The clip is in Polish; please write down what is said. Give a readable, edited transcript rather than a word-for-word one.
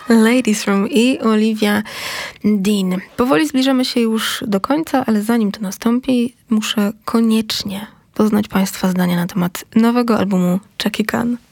Ladies Room i Olivia Dean. Powoli zbliżamy się już do końca, ale zanim to nastąpi, muszę koniecznie poznać Państwa zdania na temat nowego albumu Chaka Khan.